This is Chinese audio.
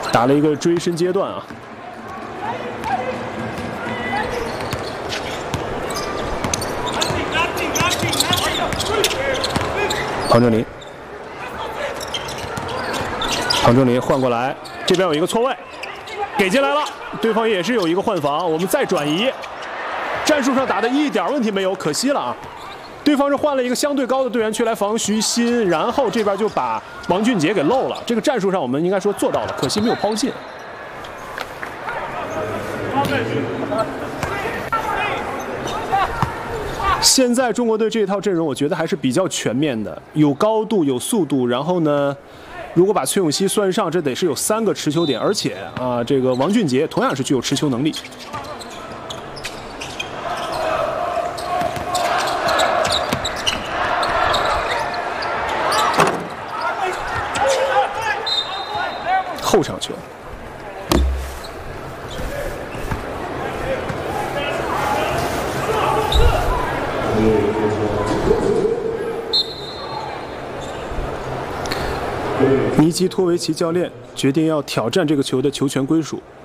打了一个追身阶段啊。庞正林，庞正林换过来，这边有一个错位，给进来了，对方也是有一个换防，我们再转移，战术上打的一点问题没有，可惜了啊。 对方是换了一个相对高的队员去来防徐新，然后这边就把王俊杰给漏了。这个战术上我们应该说做到了，可惜没有抛进。现在中国队这一套阵容，我觉得还是比较全面的，有高度，有速度。然后呢，如果把崔永熙算上，这得是有3个持球点，而且啊，这个王俊杰同样是具有持球能力。 后场球，尼基托维奇教练决定要挑战这个球的球权归属。